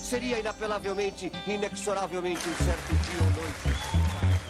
seria inapelavelmente, inexoravelmente um certo dia ou noite.